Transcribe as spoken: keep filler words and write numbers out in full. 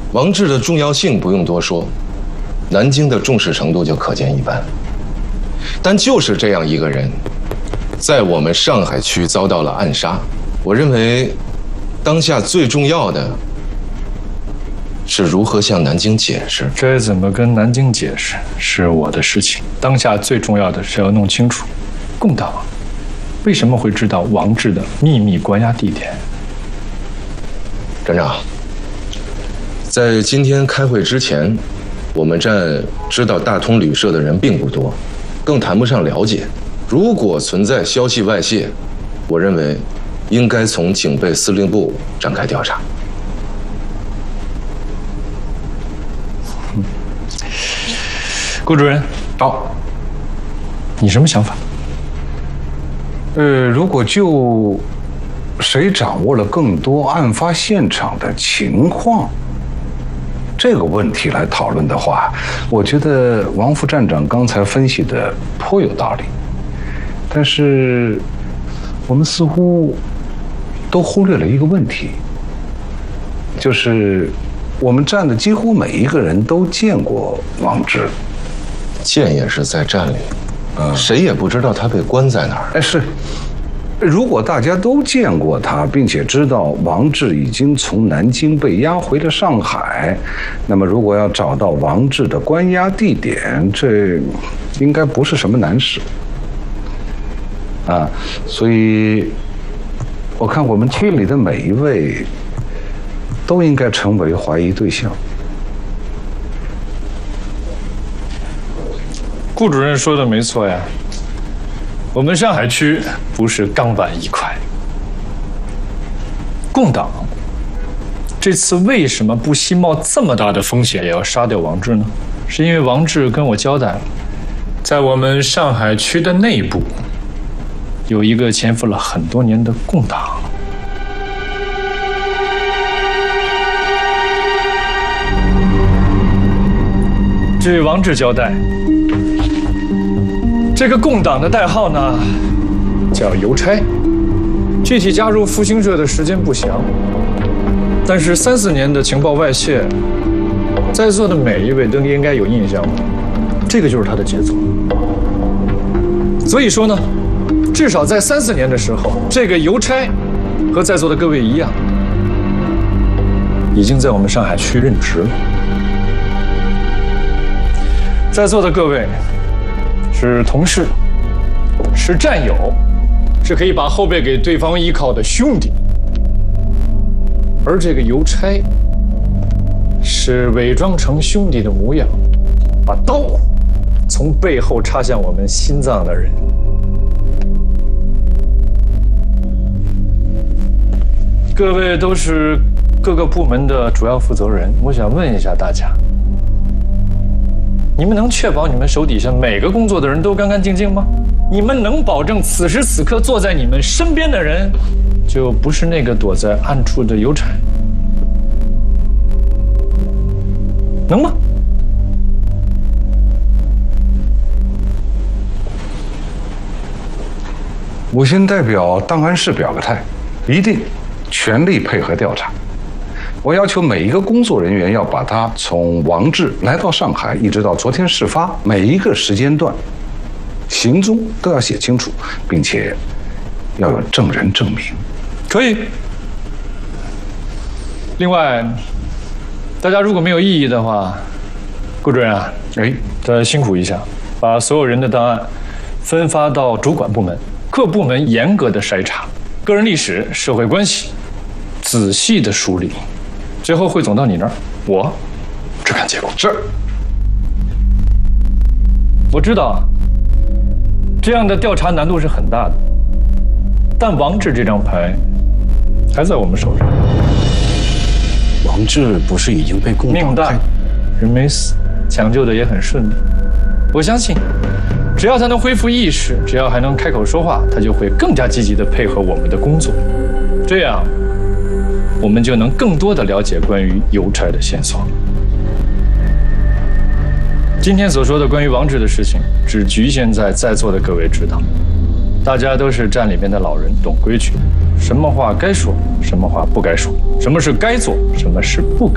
王志的重要性不用多说，南京的重视程度就可见一斑。但就是这样一个人，在我们上海区遭到了暗杀。我认为，当下最重要的是如何向南京解释。 这怎么跟南京解释是我的事情。当下最重要的是要弄清楚，共党为什么会知道王志的秘密关押地点。 站长，在今天开会之前，我们站知道大通旅社的人并不多，更谈不上了解。如果存在消息外泄，我认为应该从警备司令部展开调查。 顾主任， 好， 你什么想法？ 呃，如果就谁掌握了更多案发现场的情况这个问题来讨论的话，我觉得王副站长刚才分析的颇有道理。但是我们似乎都忽略了一个问题，就是我们站的几乎每一个人都见过王志， 见也是在站里，嗯，谁也不知道他被关在哪儿。 哎，是。如果大家都见过他，并且知道王志已经从南京被押回了上海，那么如果要找到王志的关押地点，这应该不是什么难事啊。所以，我看我们区里的每一位都应该成为怀疑对象。 顾主任说的没错呀。我们上海区不是钢板一块。共党这次为什么不惜冒这么大的风险也要杀掉王志呢？是因为王志跟我交代了，在我们上海区的内部有一个潜伏了很多年的共党。据王志交代，这个共党的代号呢，叫邮差，具体加入复兴社的时间不详，但是三四年的情报外泄，在座的每一位都应该有印象吧？这个就是他的杰作。所以说呢，至少在三四年的时候，这个邮差和在座的各位一样，已经在我们上海区任职了。在座的各位是同事，是战友，是可以把后背给对方依靠的兄弟。而这个邮差是伪装成兄弟的模样，把刀从背后插向我们心脏的人。各位都是各个部门的主要负责人，我想问一下大家，你们能确保你们手底下每个工作的人都干干净净吗？你们能保证此时此刻坐在你们身边的人就不是那个躲在暗处的邮差？能吗？ 我先代表档案室表个态，一定全力配合调查。我要求每一个工作人员要把他从王志来到上海，一直到昨天事发每一个时间段行踪都要写清楚，并且要有证人证明。 可以。另外，大家如果没有异议的话，顾主任啊，哎，再辛苦一下，把所有人的档案分发到主管部门，各部门严格的筛查，个人历史、社会关系仔细的梳理。最后汇总到你那儿，我只看结果。 是。 我知道，这样的调查难度是很大的，但王志这张牌还在我们手上。 王志不是已经被共党命大，人没死，抢救的也很顺利。我相信，只要他能恢复意识，只要还能开口说话，他就会更加积极地配合我们的工作。这样，我们就能更多地了解关于邮差的线索。今天所说的关于王志的事情，只局限在在座的各位知道。大家都是站里面的老人，懂规矩，什么话该说，什么话不该说，什么是该做，什么是不该。